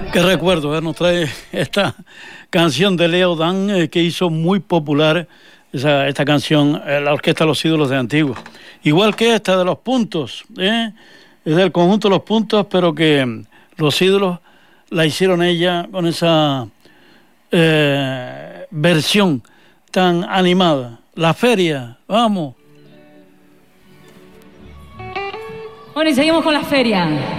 Qué recuerdo, nos trae esta canción de Leo Dan, que hizo muy popular esta canción, la Orquesta Los Ídolos de Antigua. Igual que esta de Los Puntos, es del conjunto Los Puntos, pero que Los Ídolos la hicieron ella con esa versión tan animada. La feria, vamos. Bueno, y seguimos con la feria.